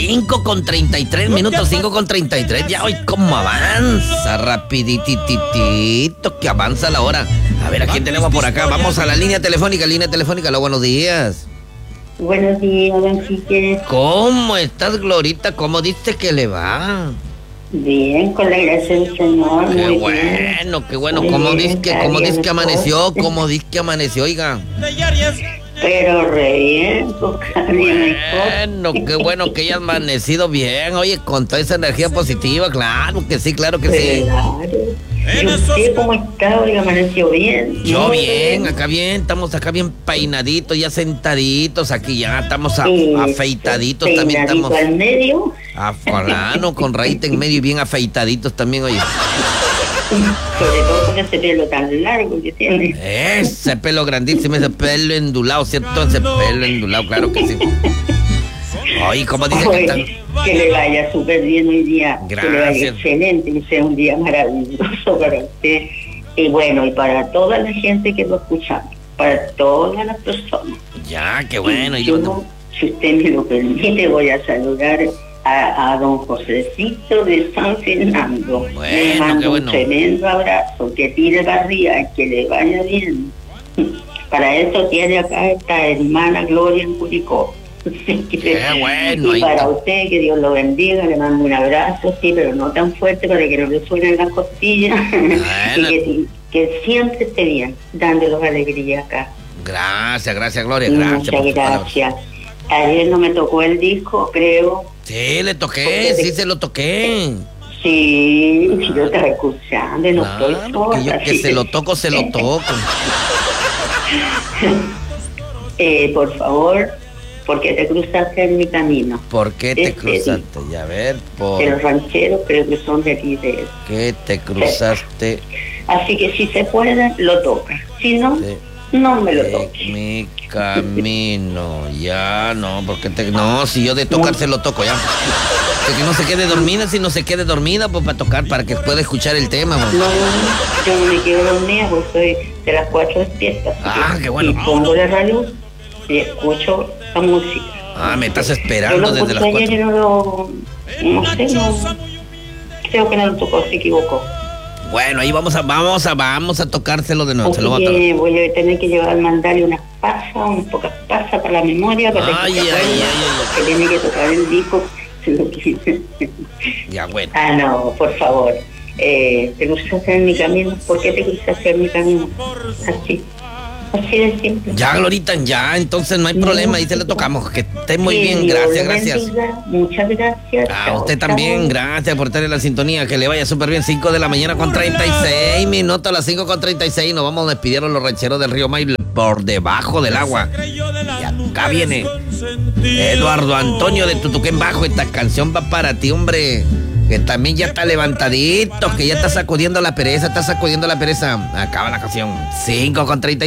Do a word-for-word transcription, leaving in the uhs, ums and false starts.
cinco con treinta y tres minutos, cinco con treinta y tres. Ya hoy cómo avanza, rapiditititito, que avanza la hora. A ver, ¿a quién tenemos por acá? Vamos a la línea telefónica, línea telefónica. Hola, buenos días. Buenos días, don Quique. ¿Cómo estás, Glorita? ¿Cómo dices que le va? Bien, con la gracia del Señor. Qué muy bueno, bien. qué bueno. Muy ¿Cómo bien, dices que, está cómo bien, dices que amaneció? ¿Cómo dices que amaneció, oiga? Pero re bien, pues, cada día mejor. Bueno, qué bueno que haya amanecido bien. Oye, con toda esa energía positiva, claro que sí, claro que sí. Claro. ¿Y usted cómo está? Oiga, amaneció bien. Yo Muy bien, acá bien, estamos acá bien peinaditos, ya sentaditos, aquí ya estamos a- Sí, afeitaditos también peinadito estamos. al medio. Afalano, con rayita en medio y bien afeitaditos también, oye. Sobre todo con ese pelo tan largo que tiene. Ese pelo grandísimo, ese pelo endulado, ¿cierto? Ese pelo endulado, claro que sí. Oye, ¿cómo dice que Oye, están? que le vaya súper bien hoy día. Que le vaya Gracias. excelente, que sea un día maravilloso para usted. Y bueno, y para toda la gente que lo escucha, para todas las personas. Ya, qué bueno. Y Yo yo, no- si usted me lo permite, voy a saludar a, a don Josecito de San Fernando. Bueno, le mando qué bueno. un tremendo abrazo, que tire para arriba, que le vaya bien. Para eso tiene acá esta hermana Gloria en Curicó. Qué bueno, ahí Y para está. usted, que Dios lo bendiga, le mando un abrazo, sí, pero no tan fuerte para que no le suenen las costillas. Bueno. Y que, que siempre esté bien, dándolos alegría acá. Gracias, gracias, Gloria, gracias. Muchas por tus palabras. gracias. Ayer no me tocó el disco, creo. Sí, le toqué, sí se lo toqué. Sí, yo estaba escuchando, no estoy Claro, sola. que yo que sí. se lo toco, se lo toco. Eh, por favor, porque te cruzaste en mi camino. ¿Por qué te Este cruzaste? Ya a ver, ¿por De los rancheros creo que son de aquí de... qué te cruzaste Así que si se puede, lo toca. Si no, de, no me lo de toque. mi camino? Ya, no, porque te... No, si yo de tocar se lo toco, ya. Que no se quede dormida, si no se quede dormida, pues para tocar, para que pueda escuchar el tema, pues. No, yo no me quedo dormida porque soy de las cuatro despiertas. Ah, qué bueno. Y pongo la radio y escucho la música. Ah, me estás Yo esperando lo desde las escuché ayer y cuatro. no lo... No sé, no... Creo que no lo tocó, se equivocó. Bueno, ahí vamos a, vamos a, vamos a tocárselo de nuevo. Se lo voy a tocar. Porque voy a tener que llevar, mandarle unas pasas, unas pocas pasas para la memoria, para Ay, que ay, se acuerde ay, ay. que tiene que tocar el disco. Ya, bueno. Ah, no, por favbre. Eh, te cruzaste en mi camino. ¿Por qué te cruzaste en mi camino? Así. Así de simple. Ya, Glorita, ya, entonces no hay problema, ahí se lo tocamos. Que esté muy Que bien, Dios gracias, le gracias. bendiga. Muchas gracias. A Chao, usted chao. también, gracias por estar en la sintonía. Que le vaya súper bien. cinco de la mañana con treinta y seis minutos, a las cinco con treinta y seis. Nos vamos a despedir a los rancheros del río Maile por debajo del agua. Y acá viene Eduardo Antonio de Tutuquén Bajo. Esta canción va para ti, hombre. Que también ya está levantadito, que ya está sacudiendo la pereza, está sacudiendo la pereza. Acaba la canción. cinco con treinta y seis.